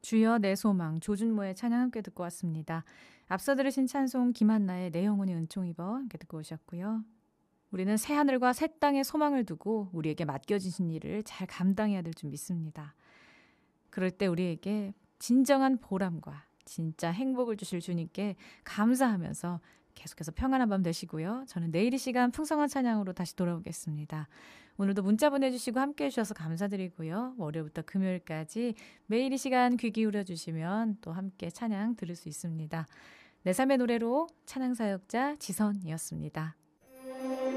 주여 내 소망 조준모의 찬양 함께 듣고 왔습니다. 앞서 들으신 찬송 김한나의 내 영혼이 은총 입어 함께 듣고 오셨고요. 우리는 새 하늘과 새 땅에 소망을 두고 우리에게 맡겨주신 일을 잘 감당해야 될 줄 믿습니다. 그럴 때 우리에게 진정한 보람과 진짜 행복을 주실 주님께 감사하면서 계속해서 평안한 밤 되시고요. 저는 내일 이 시간 풍성한 찬양으로 다시 돌아오겠습니다. 오늘도 문자 보내주시고 함께 해주셔서 감사드리고요. 월요일부터 금요일까지 매일 이 시간 귀 기울여 주시면 또 함께 찬양 들을 수 있습니다. 내 삶의 노래로 찬양 사역자 지선이었습니다.